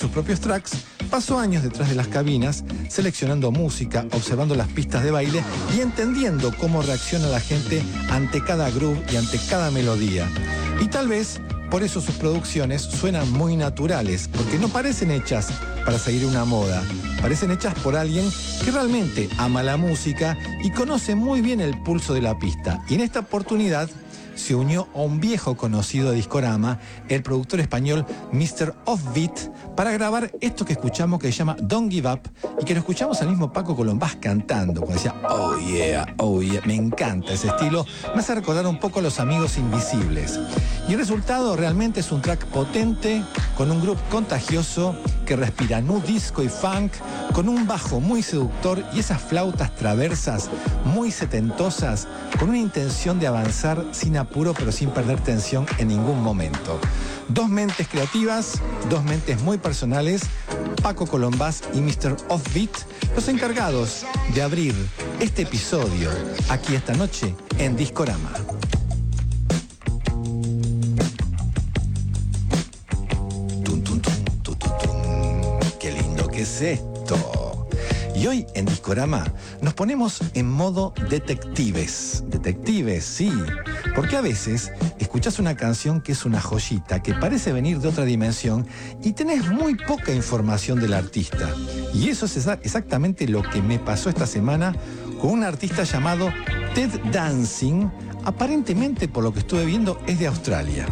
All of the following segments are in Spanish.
sus propios tracks, pasó años detrás de las cabinas, seleccionando música, observando las pistas de baile y entendiendo cómo reacciona la gente ante cada groove y ante cada melodía. Y tal vez por eso sus producciones suenan muy naturales, porque no parecen hechas para seguir una moda, parecen hechas por alguien que realmente ama la música y conoce muy bien el pulso de la pista. Y en esta oportunidad se unió a un viejo conocido de Discorama, el productor español Mr. Offbeat, para grabar esto que escuchamos que se llama Don't Give Up y que lo escuchamos al mismo Paco Colombás cantando, cuando decía oh yeah, me encanta ese estilo, me hace recordar un poco a Los Amigos Invisibles. Y el resultado realmente es un track potente, con un groove contagioso que respira nu disco y funk, con un bajo muy seductor y esas flautas traversas muy setentosas, con una intención de avanzar sin apuro pero sin perder tensión en ningún momento. Dos mentes creativas, dos mentes muy personales, Paco Colombás y Mr. Offbeat, los encargados de abrir este episodio aquí esta noche en Discorama. Qué lindo que es esto. Y hoy en Discorama nos ponemos en modo detectives. Detectives, sí. Porque a veces escuchás una canción que es una joyita, que parece venir de otra dimensión y tenés muy poca información del artista. Y eso es exactamente lo que me pasó esta semana con un artista llamado Ted Dancing. Aparentemente, por lo que estuve viendo, es de Australia.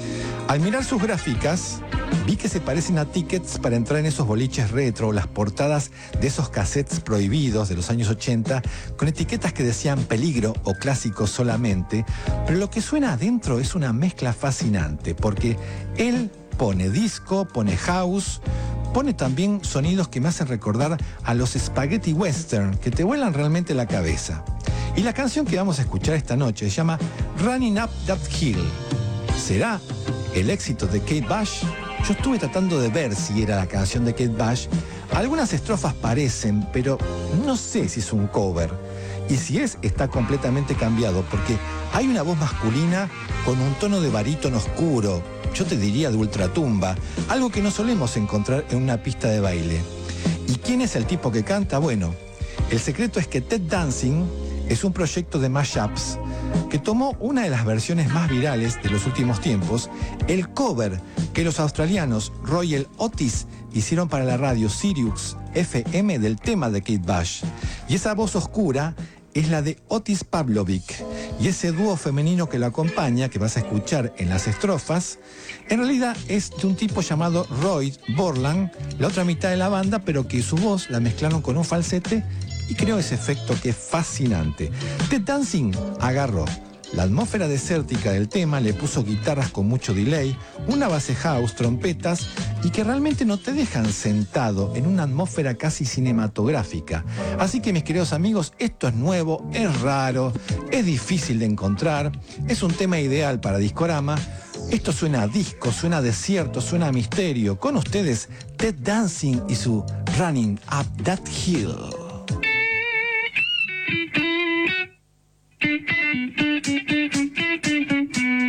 Al mirar sus gráficas, vi que se parecen a tickets para entrar en esos boliches retro, las portadas de esos cassettes prohibidos de los años 80, con etiquetas que decían peligro o clásico solamente, pero lo que suena adentro es una mezcla fascinante, porque él pone disco, pone house, pone también sonidos que me hacen recordar a los spaghetti western, que te vuelan realmente la cabeza. Y la canción que vamos a escuchar esta noche se llama Running Up That Hill. ¿Será el éxito de Kate Bush? Yo estuve tratando de ver si era la canción de Kate Bush. Algunas estrofas parecen, pero no sé si es un cover. Y si es, está completamente cambiado, porque hay una voz masculina con un tono de barítono oscuro, yo te diría de ultratumba, algo que no solemos encontrar en una pista de baile. ¿Y quién es el tipo que canta? Bueno, el secreto es que Ted Dancing es un proyecto de mashups que tomó una de las versiones más virales de los últimos tiempos, el cover que los australianos Royal Otis hicieron para la radio Sirius FM del tema de Kate Bush. Y esa voz oscura es la de Otis Pavlovic, y ese dúo femenino que lo acompaña, que vas a escuchar en las estrofas, en realidad es de un tipo llamado Roy Borland, la otra mitad de la banda, pero que su voz la mezclaron con un falsete y creó ese efecto que es fascinante. Ted Dancing agarró la atmósfera desértica del tema, le puso guitarras con mucho delay, una base house, trompetas, y que realmente no te dejan sentado en una atmósfera casi cinematográfica. Así que, mis queridos amigos, esto es nuevo, es raro, es difícil de encontrar, es un tema ideal para Discorama. Esto suena a disco, suena a desierto, suena a misterio. Con ustedes, Ted Dancing y su Running Up That Hill.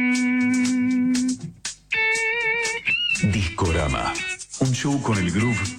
Discorama, un show con el groove